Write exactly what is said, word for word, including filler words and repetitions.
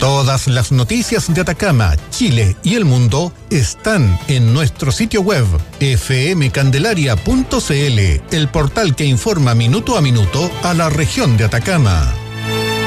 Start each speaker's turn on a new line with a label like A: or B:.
A: Todas las noticias de Atacama, Chile y el mundo están en nuestro sitio web efe eme candelaria punto ce ele, el portal que informa minuto a minuto a la región de Atacama.